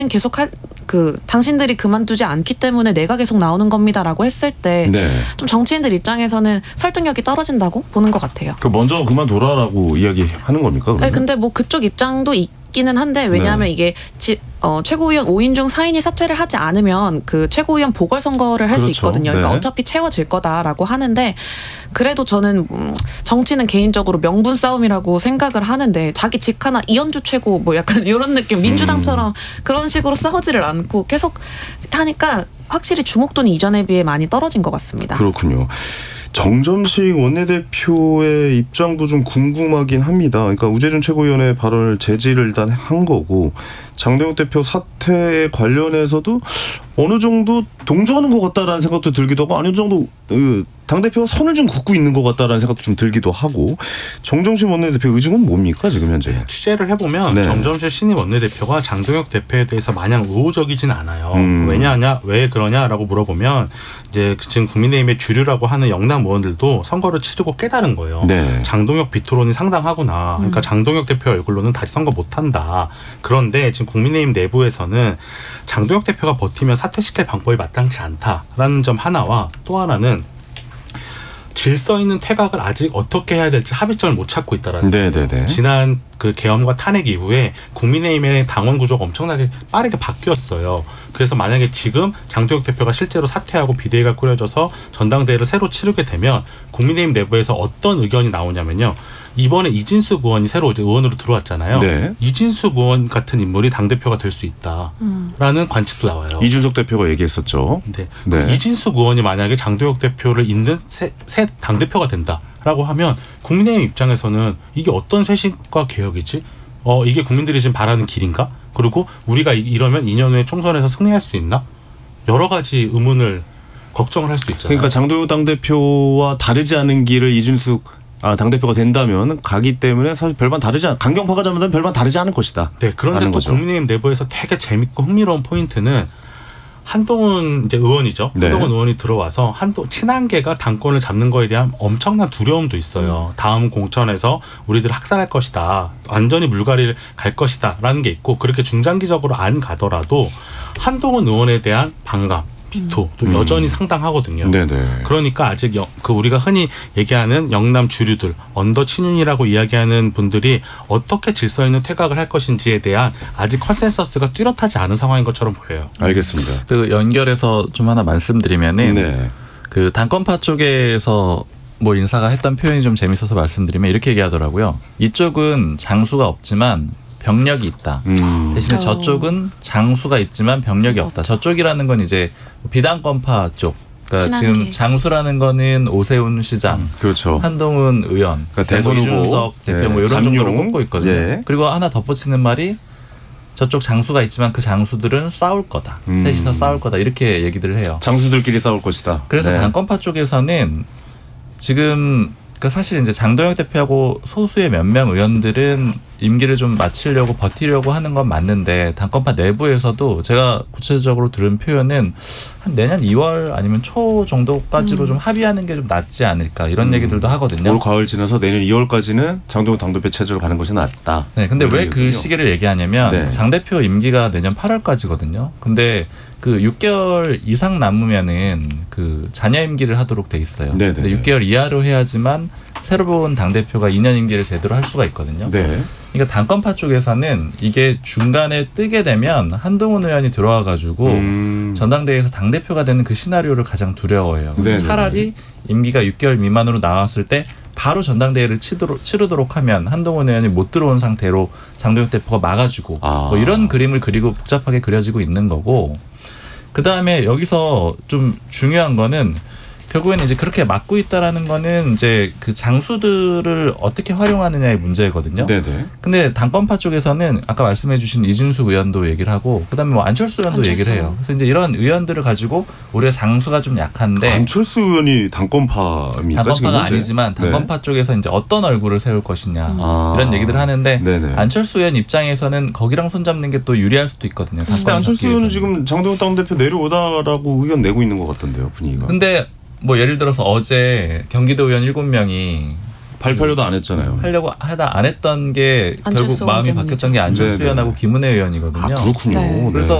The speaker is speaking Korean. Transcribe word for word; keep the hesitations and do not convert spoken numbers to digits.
계속 할 그 당신들이 그만두지 않기 때문에 내가 계속 나오는 겁니다라고 했을 때 좀 네. 정치인들 입장에서는 설득력이 떨어진다고 보는 것 같아요. 그 먼저 그만둬라라고 이야기하는 겁니까? 그러면? 네, 근데 뭐 그쪽 입장도 있기는 한데 왜냐하면 네. 이게 지, 어, 최고위원 오 인 중 사 인이 사퇴를 하지 않으면 그 최고위원 보궐선거를 할 수 그렇죠. 있거든요. 그러니까 네. 어차피 채워질 거다라고 하는데 그래도 저는 음, 정치는 개인적으로 명분 싸움이라고 생각을 하는데 자기 직 하나 이현주 최고 뭐 약간 이런 느낌 민주당처럼 음. 그런 식으로 싸우지를 않고 계속 하니까 확실히 주목도는 이전에 비해 많이 떨어진 것 같습니다. 그렇군요. 정점식 원내대표의 입장도 좀 궁금하긴 합니다. 그러니까 우재준 최고위원의 발언을 제지를 일단 한 거고 장동혁 대표 사퇴에 관련해서도 어느 정도 동조하는 것 같다라는 생각도 들기도 하고 어느 정도 당대표가 선을 좀 긋고 있는 것 같다라는 생각도 좀 들기도 하고 정점식 원내대표 의중은 뭡니까 지금 현재? 네, 취재를 해보면 네. 정점식 신임 원내대표가 장동혁 대표에 대해서 마냥 우호적이진 않아요. 음. 왜냐하냐 왜 그러냐라고 물어보면 이제 지금 국민의힘의 주류라고 하는 영남 의원들도 선거를 치르고 깨달은 거예요. 네. 장동혁 비토론이 상당하구나. 그러니까 음. 장동혁 대표 얼굴로는 다시 선거 못한다. 그런데 지금 국민의힘 내부에서는 장동혁 대표가 버티면 사퇴시킬 방법이 마땅치 않다라는 점 하나와 또 하나는 질서 있는 퇴각을 아직 어떻게 해야 될지 합의점을 못 찾고 있다라는 거예요. 지난 그 계엄과 탄핵 이후에 국민의힘의 당원 구조가 엄청나게 빠르게 바뀌었어요. 그래서 만약에 지금 장동혁 대표가 실제로 사퇴하고 비대위가 꾸려져서 전당대회를 새로 치르게 되면 국민의힘 내부에서 어떤 의견이 나오냐면요. 이번에 이진숙 의원이 새로 의원으로 들어왔잖아요. 네. 이진숙 의원 같은 인물이 당대표가 될 수 있다라는 음. 관측도 나와요. 이준석 대표가 얘기했었죠. 네. 네. 이진숙 의원이 만약에 장동혁 대표를 잇는 새, 새 당대표가 된다라고 하면 국민의힘 입장에서는 이게 어떤 쇄신과 개혁이지? 어, 이게 국민들이 지금 바라는 길인가? 그리고 우리가 이러면 이 년 후에 총선에서 승리할 수 있나? 여러 가지 의문을 걱정을 할 수 있잖아요. 그러니까 장동혁 당대표와 다르지 않은 길을 이준숙 아, 당대표가 된다면 가기 때문에 사실 별반 다르지 않, 강경파가 잡으면 별반 다르지 않을 것이다. 네, 그런데 또 거죠. 국민의힘 내부에서 되게 재밌고 흥미로운 포인트는 한동훈 이제 의원이죠. 네. 한동훈 의원이 들어와서 한동 친한계가 당권을 잡는 거에 대한 엄청난 두려움도 있어요. 음. 다음 공천에서 우리들 학살할 것이다. 완전히 물갈이를 갈 것이다라는 게 있고 그렇게 중장기적으로 안 가더라도 한동훈 의원에 대한 반감. 비토 또 음. 여전히 상당하거든요. 네네. 그러니까 아직 여, 그 우리가 흔히 얘기하는 영남 주류들 언더 친윤이라고 이야기하는 분들이 어떻게 질서 있는 퇴각을 할 것인지에 대한 아직 컨센서스가 뚜렷하지 않은 상황인 것처럼 보여요. 알겠습니다. 그 연결해서 좀 하나 말씀드리면은 네. 그 당권파 쪽에서 뭐 인사가 했던 표현이 좀 재밌어서 말씀드리면 이렇게 얘기하더라고요. 이쪽은 장수가 없지만 병력이 있다. 음. 대신에 저쪽은 장수가 있지만 병력이 없다. 저쪽이라는 건 이제 비당권파 쪽. 그러니까 지금 게. 장수라는 거는 오세훈 시장, 음. 그렇죠. 한동훈 의원, 그러니까 대선 후보, 이준석 대표 네. 뭐 이런 잠룡. 정도로 꼽고 있거든요. 예. 그리고 하나 덧붙이는 말이 저쪽 장수가 있지만 그 장수들은 싸울 거다. 음. 셋이서 싸울 거다. 이렇게 얘기들을 해요. 장수들끼리 싸울 것이다. 그래서 네. 당권파 쪽에서는 지금 그러니까 사실 이제 장동혁 대표하고 소수의 몇 명 의원들은 임기를 좀 마치려고 버티려고 하는 건 맞는데 당권파 내부에서도 제가 구체적으로 들은 표현은 한 내년 이월 아니면 초 정도까지로 음. 좀 합의하는 게 좀 낫지 않을까 이런 음. 얘기들도 하거든요. 올 가을 지나서 내년 이월까지는 장동혁 당대표 체제로 가는 것이 낫다. 네, 근데 왜 그 시기를 얘기하냐면 네. 장 대표 임기가 내년 팔월까지거든요. 근데 그 육 개월 이상 남으면은 그 잔여 임기를 하도록 돼 있어요. 네네. 근데 육 개월 이하로 해야지만 새로운 당대표가 이 년 임기를 제대로 할 수가 있거든요. 네. 그러니까 당권파 쪽에서는 이게 중간에 뜨게 되면 한동훈 의원이 들어와가지고 음. 전당대회에서 당대표가 되는 그 시나리오를 가장 두려워해요. 그래서 차라리 임기가 육 개월 미만으로 나왔을 때 바로 전당대회를 치도록, 치르도록 하면 한동훈 의원이 못 들어온 상태로 장동혁 대표가 막아주고 아. 뭐 이런 그림을 그리고 복잡하게 그려지고 있는 거고 그다음에 여기서 좀 중요한 거는 결국에는 이제 그렇게 막고 있다라는 거는 이제 그 장수들을 어떻게 활용하느냐의 문제거든요. 네네. 근데 당권파 쪽에서는 아까 말씀해주신 이준숙 의원도 얘기를 하고 그다음에 뭐 안철수 의원도 안철수. 얘기를 해요. 그래서 이제 이런 의원들을 가지고 우리가 장수가 좀 약한데 안철수 의원이 당권파입니까? 당권파가 아니지만 당권파 네. 쪽에서 이제 어떤 얼굴을 세울 것이냐 아. 이런 얘기들 하는데 네네. 안철수 의원 입장에서는 거기랑 손잡는 게 또 유리할 수도 있거든요. 근데 안철수 의원은 지금 장동혁 당대표 내려오다라고 의견 내고 있는 것 같던데요, 분위기가. 근데 뭐 예를 들어서 어제 경기도 의원 일곱 명이 발표도 안 했잖아요. 하려고 하다 안 했던 게 결국 마음이 바뀌었던 게 안철수 의원하고 김은혜 의원이거든요. 아, 그렇군요. 네. 그래서